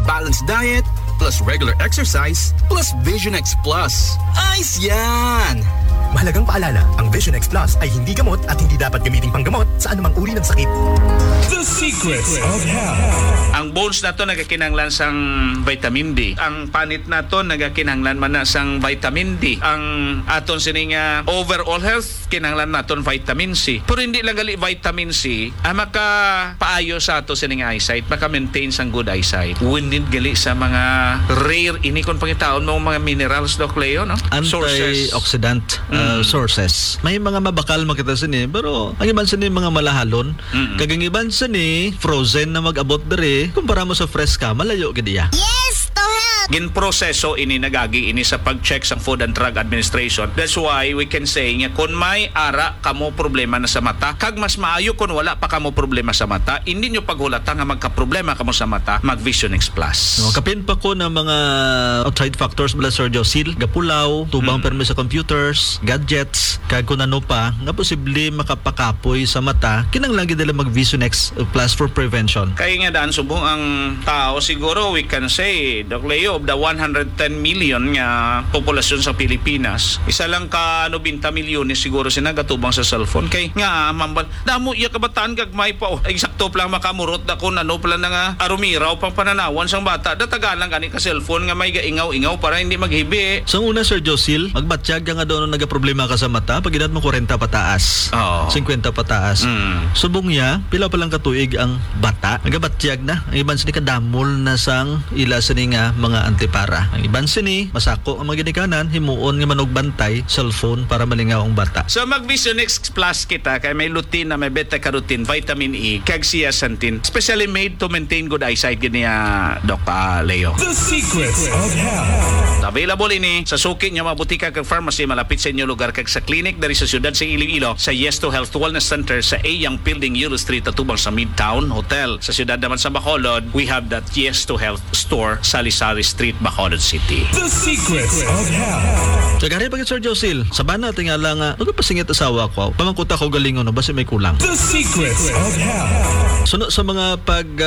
balanced diet, plus regular exercise, plus Vision X Plus. Ayos yan! Mahalagang paalala, ang Vision X Plus ay hindi gamot at hindi dapat gamiting panggamot sa anumang uri ng sakit. The Secrets of Health. Ang bones na to nagakinanglan sang vitamin D. Ang panit na to nagakinanglan man na sang vitamin D. Ang aton sining overall health kinanglan naton vitamin C. Pero hindi lang gali vitamin C makapaayo sa ato sining eyesight, maka-maintain sang good eyesight. We need gali sa mga rare ini kon pangitaon mo mga minerals Doc Leo, no? Antioxidant sources. May mga mabakal makita sini pero ang iban sini mga malahalon. Kagang iban sini frozen na mag-abot dere kumpara mo sa fresh ka malayo gid iya. Yes, to help! Ginproseso ini nagagi ini sa pag-check sa Food and Drug Administration. That's why we can say nga kung may ara kamo problema na sa mata, kag mas maayo kung wala pa kamo problema sa mata, hindi nyo paghulata nga magka-problema kamo sa mata, mag Vision X Plus. No, kapin pa ko ng mga outside factors mula Sir Josil, gapulaw, tubang permi sa computers, gadgets, kag kung ano pa, nga posible makapakapoy sa mata, kinanglan gid nila mag Vision X Plus for prevention. Kaya nga daan subong ang tao, siguro we can say, Doc Leo, of the 110 million nga populasyon sa Pilipinas, isa lang ka 90 milyon siguro sinagatubang sa cellphone. Kay nga mambal, damo iya kabataan gagmay pa eksakto pa lang makamurot da kun ano pala nga arumiraw pang pananawan sang bata, datagalan gani ka cellphone nga may gaingaw-ingaw para hindi maghibi. So una Sir Josil, magbatsyag nga daw nagaproblema ka sa mata, pag inat mo 40 pataas, 50 pataas. Subong niya, pila pa lang katuig ang bata, nagabatsyag na. Ang iban sini kadamol na sang ila sini nga mga antipara. Ang iban sini, masako ang mga ginikanan, himuon nga manugbantay, cellphone para malingaw ang bata. So mag Vision X Plus kita kay may lutein na may beta-carotene, vitamin E, kag zeaxanthin, specially made to maintain good eyesight gini Doc Leo. The Secrets of Health. Available ini sa suki niya mabutika kag pharmacy malapit sa inyo lugar kag sa clinic dari sa siyudad sa Iloilo sa Yes to Health Wellness Center sa Ayang Building Euro Street atubang sa Midtown Hotel. Sa siyudad naman sa Bacolod, we have that Yes to Health store Sari-Sari Street, Bacolod City. The Secrets of Health. So gani pag Sir Josil, sabana tingala nga nagpasingit asawa ko. Pamangkuta ko galingon no basi may kulang. The Secrets of Health. So sa mga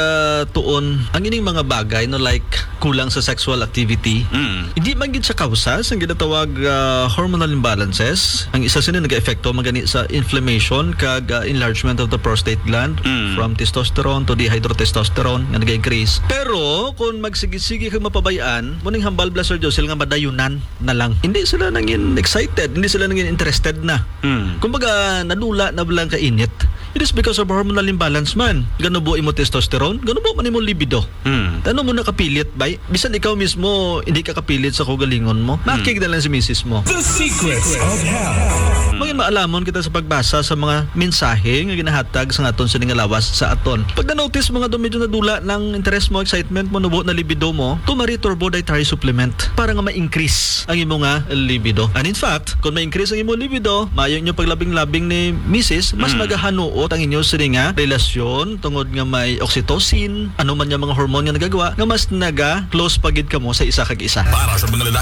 pagtuon ang ining mga bagay no like kulang sa sexual activity. Hindi man gid sa kausa ang ginatawag hormonal imbalances. Ang isa sini nag-epekto magani sa inflammation kag enlargement of the prostate gland from testosterone to dihydrotestosterone nga nag-increase. Pero kung magsigi-sige kag mapabayaan, muning hambal bla Sir Josil nga madayunan na lang. Hindi sila nangin excited, hindi sila nangin interested na. Kumbaga nadula na blang kainit. It is because of hormonal imbalance man. Gano bo imo testosterone, gano bo man imo libido. Tano mo nakapilit bay? Bisan ikaw mismo hindi ka kapilit sa kugalingon mo. Makig na lang si misis mo. The Secrets of Health. Maging maalamon kita sa pagbasa sa mga mensahe nga ginahatag sa aton sa lawas sa aton. Pag na-notice mga medyo nadula ng interest mo, excitement mo, nubo na libido mo, tumari turbo dietary supplement para nga ma-increase ang imo nga libido. And in fact, kung ma-increase ang imo libido, maayo nyo paglabing-labing ni misis, mas nagahanuot ang inyo sa nga relasyon tungod nga may oxytocin, ano man yung mga hormone nga nagagawa, nga mas naga-close pagid ka mo sa isa kag isa. Para sa mga